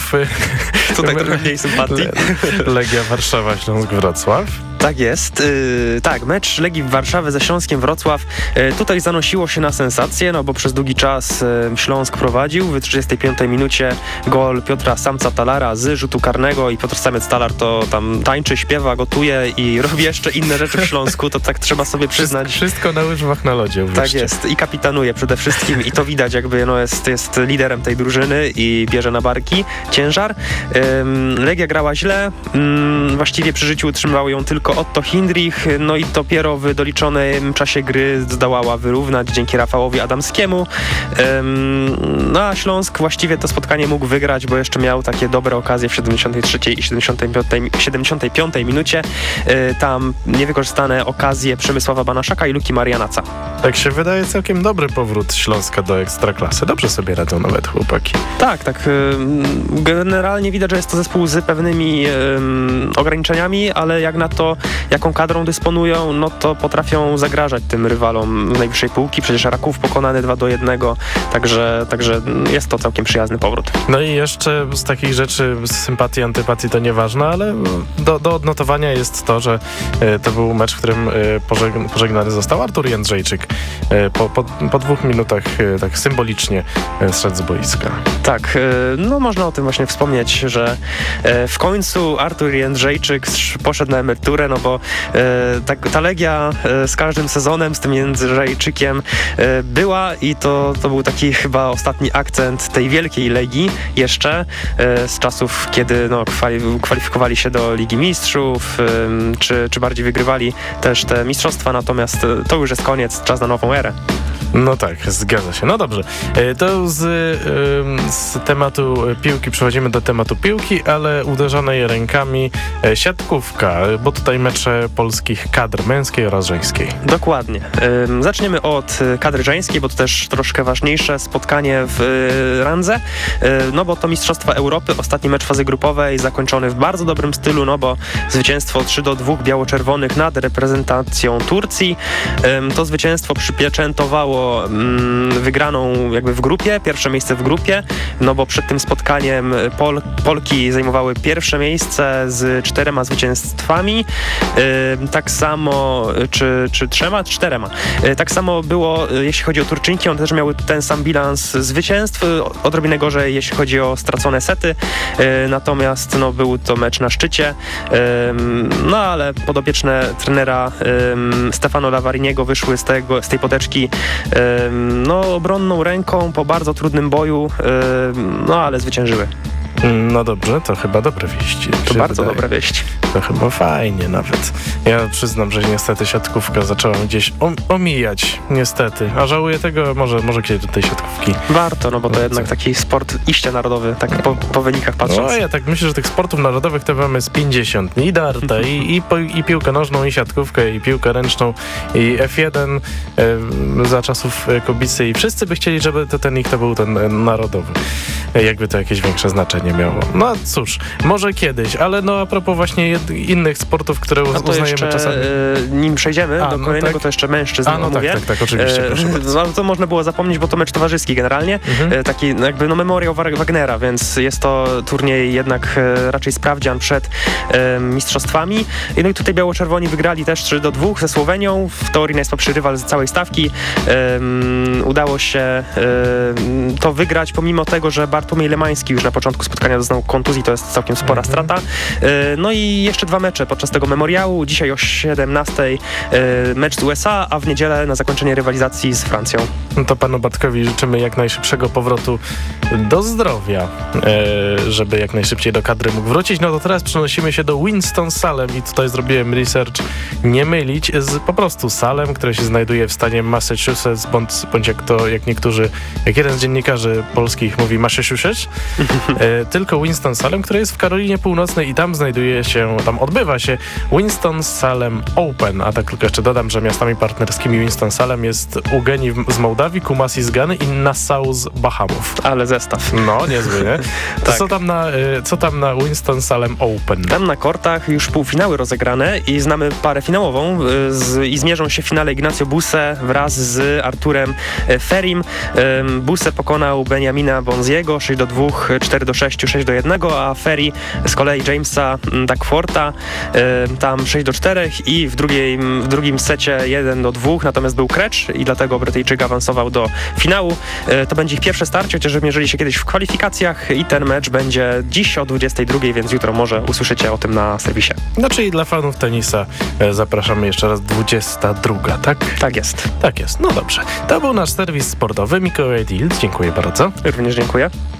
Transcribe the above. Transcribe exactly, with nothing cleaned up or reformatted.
meczów. Tutaj trochę mniej sympatii. Legia Warszawa, Śląsk Wrocław. Tak jest. Yy, tak, mecz Legii Warszawy ze Śląskiem Wrocław. Yy, tutaj zanosiło się na sensację, no bo przez długi czas yy, Śląsk prowadził. W trzydziestej piątej minucie gol Piotra Samca-Talara z rzutu karnego i Piotr Samiec-Talar to tam tańczy, śpiewa, gotuje i robi jeszcze inne rzeczy w Śląsku, to tak trzeba sobie przyznać. Wszystko na łyżwach na lodzie. Uwierzcie. Tak jest. I kapitanuje przede wszystkim i to widać, jakby no jest, jest liderem tej drużyny i bierze na barki ciężar. Yy, Legia grała źle. Yy, właściwie przy życiu utrzymywał ją tylko Otto Hindrich, no i dopiero w doliczonym czasie gry zdołała wyrównać dzięki Rafałowi Adamskiemu. Ym, no a Śląsk właściwie to spotkanie mógł wygrać, bo jeszcze miał takie dobre okazje w siedemdziesiątej trzeciej i siedemdziesiątej piątej minucie. Yy, tam niewykorzystane okazje Przemysława Banaszaka i Luki Marianaca. Tak się wydaje, całkiem dobry powrót Śląska do Ekstraklasy. Dobrze sobie radzą nawet chłopaki. Tak, tak. Yy, generalnie widać, że jest to zespół z pewnymi yy, ograniczeniami, ale jak na to, jaką kadrą dysponują, no to potrafią zagrażać tym rywalom z najwyższej półki. Przecież Raków pokonany dwa do jednego, także, także jest to całkiem przyjazny powrót. No i jeszcze z takich rzeczy, z sympatii, antypatii to nieważne, ale do, do odnotowania jest to, że e, to był mecz, w którym e, pożeg- pożegnany został Artur Jędrzejczyk. E, po, po, po dwóch minutach e, tak symbolicznie e, zszedł z boiska. Tak, e, no można o tym właśnie wspomnieć, że e, w końcu Artur Jędrzejczyk poszedł na emeryturę, no bo e, tak, ta Legia e, z każdym sezonem z tym Jędrzejczykiem e, była i to, to był taki chyba ostatni akcent tej wielkiej Legii jeszcze e, z czasów, kiedy no, kwali- kwalifikowali się do Ligi Mistrzów, e, czy, czy bardziej wygrywali też te mistrzostwa, natomiast e, to już jest koniec, czas na nową erę. No tak, zgadza się. No dobrze, to z, z tematu piłki przechodzimy do tematu piłki, ale uderzonej rękami siatkówka, bo tutaj mecze polskich kadr męskiej oraz żeńskiej. Dokładnie. Zaczniemy od kadry żeńskiej, bo to też troszkę ważniejsze spotkanie w randze, no bo to Mistrzostwa Europy, ostatni mecz fazy grupowej zakończony w bardzo dobrym stylu, no bo zwycięstwo trzy do dwóch biało-czerwonych nad reprezentacją Turcji. To zwycięstwo przypieczętowało wygraną jakby w grupie, pierwsze miejsce w grupie, no bo przed tym spotkaniem Pol, Polki zajmowały pierwsze miejsce z czterema zwycięstwami, tak samo, czy, czy trzema, czterema. Tak samo było, jeśli chodzi o Turczynki, one też miały ten sam bilans zwycięstw, odrobinę gorzej, jeśli chodzi o stracone sety, natomiast no, był to mecz na szczycie, no ale podopieczne trenera Stefano Lavariniego wyszły z, tego, z tej poteczki no, obronną ręką po bardzo trudnym boju, no ale zwyciężyły. No dobrze, to chyba dobre wieści. To bardzo wydaje. Dobre wieści. To chyba fajnie nawet. Ja przyznam, że niestety siatkówka zaczęłam gdzieś om- omijać, niestety. A żałuję tego, może, może kiedyś do tej siatkówki. Warto, no bo to no jednak co? Taki sport iście narodowy, tak po, po wynikach patrząc. No ja tak myślę, że tych sportów narodowych to mamy z pięćdziesiąt. I darta, i, i, po, i piłkę nożną, i siatkówkę, i piłkę ręczną, i F jeden e, za czasów Kubicy i wszyscy by chcieli, żeby to ten ich to był ten e, narodowy. E, jakby to jakieś większe znaczenie miało. No cóż, może kiedyś, ale no a propos właśnie jed- innych sportów, które no uznajemy jeszcze, czasami. E, nim przejdziemy a, do kolejnego, no tak. To jeszcze mężczyzn A, no mówię. tak, tak, tak, oczywiście, proszę bardzo. No, to można było zapomnieć, bo to mecz towarzyski generalnie, mhm. e, taki no, jakby no memoriał Wagnera, więc jest to turniej jednak e, raczej sprawdzian przed e, mistrzostwami. No i tutaj biało-czerwoni wygrali też trzy do dwóch ze Słowenią, w teorii najsłabszy rywal z całej stawki. E, udało się e, to wygrać, pomimo tego, że Bartłomiej Lemański już na początku spotkania doznał kontuzji, to jest całkiem spora mhm. strata. No i jeszcze dwa mecze podczas tego memoriału. Dzisiaj o siedemnastej mecz z U S A, a w niedzielę na zakończenie rywalizacji z Francją. No to panu Batkowi życzymy jak najszybszego powrotu do zdrowia, żeby jak najszybciej do kadry mógł wrócić. No to teraz przenosimy się do Winston-Salem i tutaj zrobiłem research, nie mylić z po prostu Salem, które się znajduje w stanie Massachusetts, bądź, bądź jak to, jak niektórzy, jak jeden z dziennikarzy polskich mówi Massachusetts, tylko Winston-Salem, który jest w Karolinie Północnej i tam znajduje się tam odbywa się Winston-Salem Open, a tak tylko jeszcze dodam, że miastami partnerskimi Winston-Salem jest Ugeni z Mołdawii, Kumasi z Gany i Nassau z Bahamów. Ale zestaw. No, niezły, nie? To Tak. co tam na, y, co tam na Winston-Salem Open? Tam na kortach już półfinały rozegrane i znamy parę finałową y, z, i zmierzą się w finale Ignacio Busse wraz z Arturem y, Ferim. Y, Busse pokonał Benjamina Bonziego sześć do dwóch, cztery do sześciu, sześć do jednego, a Ferry z kolei Jamesa Duckworta y, tam sześć do czterech i w, drugiej, w drugim secie jeden do dwóch, natomiast był krecz i dlatego Brytyjczyk awansował do finału. Y, to będzie ich pierwsze starcie, chociaż mierzyli się kiedyś w kwalifikacjach i ten mecz będzie dziś o dwudziestej drugiej, więc jutro może usłyszycie o tym na serwisie. No czyli dla fanów tenisa e, zapraszamy jeszcze raz dwudziesta druga, tak? Tak jest. Tak jest, no dobrze. To był nasz serwis sportowy. Mikołaj Dild, dziękuję bardzo. Również dziękuję.